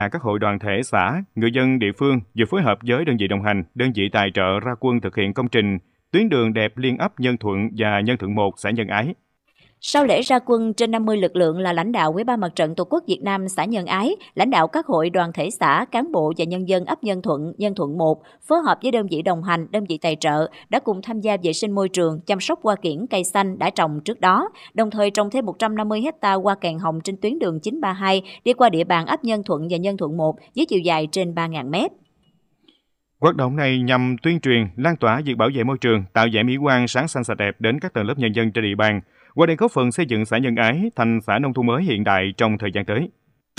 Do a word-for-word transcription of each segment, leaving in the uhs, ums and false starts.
Các hội đoàn thể xã, người dân địa phương vừa phối hợp với đơn vị đồng hành, đơn vị tài trợ ra quân thực hiện công trình tuyến đường đẹp liên ấp Nhân Thuận và Nhân Thuận một, xã Nhân Ái. Sau lễ ra quân, trên năm mươi lực lượng là lãnh đạo Ủy ban Mặt trận Tổ quốc Việt Nam xã Nhân Ái, lãnh đạo các hội đoàn thể xã, cán bộ và nhân dân ấp Nhân Thuận, Nhân Thuận một phối hợp với đơn vị đồng hành, đơn vị tài trợ đã cùng tham gia vệ sinh môi trường, chăm sóc hoa kiển cây xanh đã trồng trước đó, đồng thời trồng thêm một trăm năm mươi héc ta hoa kèn hồng trên tuyến đường chín ba hai đi qua địa bàn ấp Nhân Thuận và Nhân Thuận một với chiều dài trên ba nghìn mét. Hoạt động này nhằm tuyên truyền, lan tỏa việc bảo vệ môi trường, tạo vẻ mỹ quan sáng xanh sạch đẹp đến các tầng lớp nhân dân trên địa bàn, qua đây góp phần xây dựng xã Nhân Ái thành xã nông thôn mới hiện đại trong thời gian tới.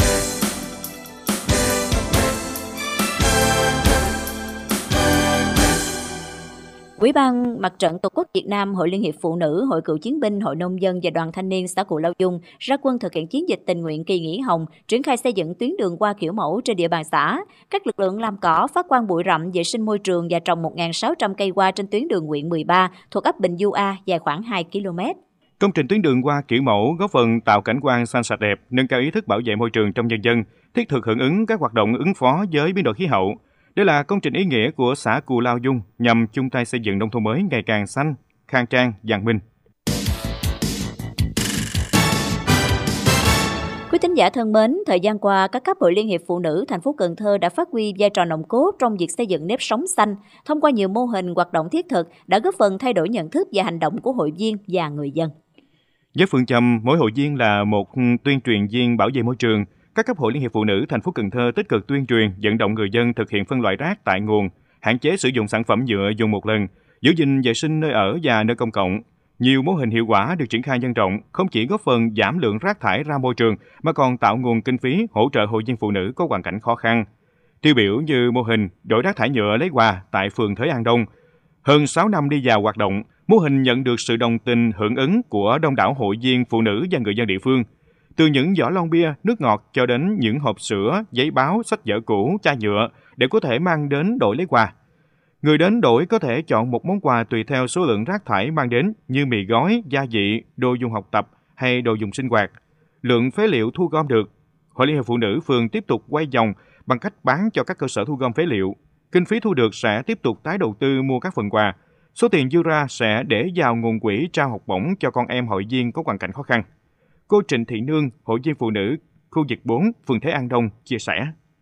Ủy ban Mặt trận Tổ quốc Việt Nam, Hội Liên hiệp Phụ nữ, Hội Cựu chiến binh, Hội Nông dân và Đoàn Thanh niên xã Cù Lao Dung ra quân thực hiện chiến dịch tình nguyện kỳ nghỉ hồng, triển khai xây dựng tuyến đường hoa kiểu mẫu trên địa bàn xã. Các lực lượng làm cỏ, phát quang bụi rậm, vệ sinh môi trường và trồng một nghìn sáu trăm cây hoa trên tuyến đường huyện mười ba thuộc ấp Bình Du A dài khoảng hai ki lô mét. Công trình tuyến đường hoa kiểu mẫu góp phần tạo cảnh quan xanh sạch đẹp, nâng cao ý thức bảo vệ môi trường trong nhân dân, thiết thực hưởng ứng các hoạt động ứng phó với biến đổi khí hậu. Đây là công trình ý nghĩa của xã Cù Lao Dung nhằm chung tay xây dựng nông thôn mới ngày càng xanh, khang trang, văn minh. Quý thính giả thân mến, thời gian qua, các cấp Hội Liên hiệp Phụ nữ thành phố Cần Thơ đã phát huy vai trò nòng cốt trong việc xây dựng nếp sống xanh, thông qua nhiều mô hình hoạt động thiết thực đã góp phần thay đổi nhận thức và hành động của hội viên và người dân. Với phương châm mỗi hội viên là một tuyên truyền viên bảo vệ môi trường, các cấp Hội Liên hiệp Phụ nữ thành phố Cần Thơ tích cực tuyên truyền, vận động người dân thực hiện phân loại rác tại nguồn, hạn chế sử dụng sản phẩm nhựa dùng một lần, giữ gìn vệ sinh nơi ở và nơi công cộng. Nhiều mô hình hiệu quả được triển khai nhân rộng, không chỉ góp phần giảm lượng rác thải ra môi trường mà còn tạo nguồn kinh phí hỗ trợ hội viên phụ nữ có hoàn cảnh khó khăn. Tiêu biểu như mô hình đổi rác thải nhựa lấy quà tại phường Thới An Đông. Hơn sáu năm đi vào hoạt động, mô hình nhận được sự đồng tình hưởng ứng của đông đảo hội viên phụ nữ và người dân địa phương. Từ những giỏ lon bia, nước ngọt cho đến những hộp sữa, giấy báo, sách vở cũ, chai nhựa để có thể mang đến đổi lấy quà. Người đến đổi có thể chọn một món quà tùy theo số lượng rác thải mang đến như mì gói, gia vị, đồ dùng học tập hay đồ dùng sinh hoạt. Lượng phế liệu thu gom được, Hội Liên hiệp Phụ nữ phường tiếp tục quay vòng bằng cách bán cho các cơ sở thu gom phế liệu. Kinh phí thu được sẽ tiếp tục tái đầu tư mua các phần quà. Số tiền dư ra sẽ để vào nguồn quỹ trao học bổng cho con em hội viên có hoàn cảnh khó khăn. Cô Trịnh Thị Nương, hội viên phụ nữ khu vực bốn, phường Thế An Đông chia sẻ.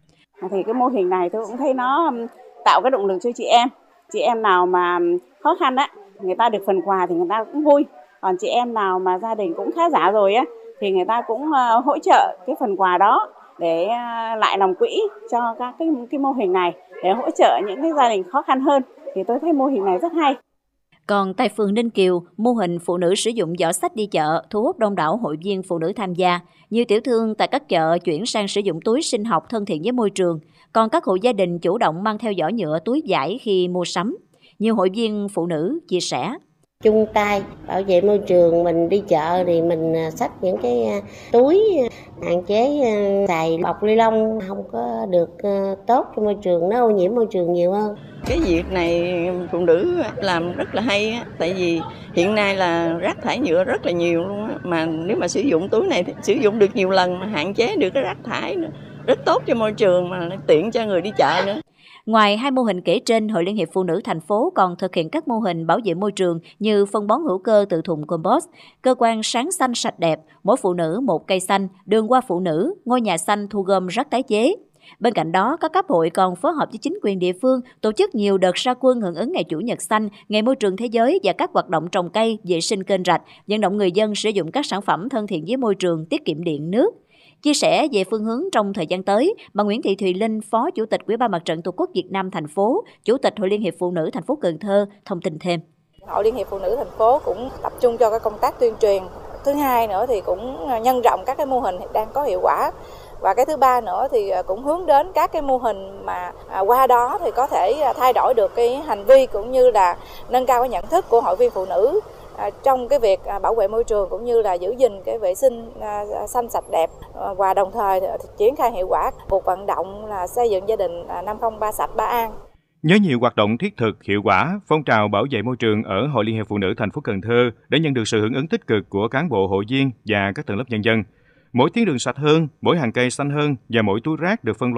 Thì cái mô hình này tôi cũng thấy nó tạo cái động lực cho chị em. Chị em nào mà khó khăn á, người ta được phần quà thì người ta cũng vui. Còn chị em nào mà gia đình cũng khá giả rồi á, thì người ta cũng hỗ trợ cái phần quà đó để lại làm quỹ cho các cái, cái mô hình này để hỗ trợ những cái gia đình khó khăn hơn. Thì tôi thấy mô hình này rất hay. Còn tại phường Ninh Kiều, mô hình phụ nữ sử dụng giỏ xách đi chợ thu hút đông đảo hội viên phụ nữ tham gia. Nhiều tiểu thương tại các chợ chuyển sang sử dụng túi sinh học thân thiện với môi trường. Còn các hộ gia đình chủ động mang theo giỏ nhựa túi vải khi mua sắm. Nhiều hội viên phụ nữ chia sẻ. Chung tay bảo vệ môi trường, mình đi chợ thì mình xách những cái túi, hạn chế xài bọc ni lông không có được tốt cho môi trường, nó ô nhiễm môi trường nhiều hơn. Cái việc này phụ nữ làm rất là hay á, tại vì hiện nay là rác thải nhựa rất là nhiều luôn á, mà nếu mà sử dụng túi này thì sử dụng được nhiều lần mà hạn chế được cái rác thải nữa, rất tốt cho môi trường mà tiện cho người đi chợ nữa. Ngoài hai mô hình kể trên, Hội Liên hiệp Phụ nữ thành phố còn thực hiện các mô hình bảo vệ môi trường như phân bón hữu cơ từ thùng compost, cơ quan sáng xanh sạch đẹp, mỗi phụ nữ một cây xanh, đường hoa phụ nữ, ngôi nhà xanh thu gom rác tái chế. Bên cạnh đó, các cấp hội còn phối hợp với chính quyền địa phương tổ chức nhiều đợt ra quân hưởng ứng Ngày Chủ nhật xanh, Ngày Môi trường Thế giới và các hoạt động trồng cây, vệ sinh kênh rạch, vận động người dân sử dụng các sản phẩm thân thiện với môi trường, tiết kiệm điện, nước. Chia sẻ về phương hướng trong thời gian tới, bà Nguyễn Thị Thùy Linh, Phó Chủ tịch Ủy ban Mặt trận Tổ quốc Việt Nam thành phố, Chủ tịch Hội Liên hiệp Phụ nữ thành phố Cần Thơ thông tin thêm. Hội Liên hiệp Phụ nữ thành phố cũng tập trung cho cái công tác tuyên truyền. Thứ hai nữa thì cũng nhân rộng các cái mô hình đang có hiệu quả. Và cái thứ ba nữa thì cũng hướng đến các cái mô hình mà qua đó thì có thể thay đổi được cái hành vi cũng như là nâng cao cái nhận thức của hội viên phụ nữ trong cái việc bảo vệ môi trường cũng như là giữ gìn cái vệ sinh xanh sạch đẹp, và đồng thời triển khai hiệu quả cuộc vận động là xây dựng gia đình năm không ba sạch ba an. Nhớ nhiều hoạt động thiết thực hiệu quả, phong trào bảo vệ môi trường ở Hội Liên hiệp Phụ nữ thành phố Cần Thơ đã nhận được sự hưởng ứng tích cực của cán bộ hội viên và các tầng lớp nhân dân. Mỗi tuyến đường sạch hơn, mỗi hàng cây xanh hơn và mỗi túi rác được phân loại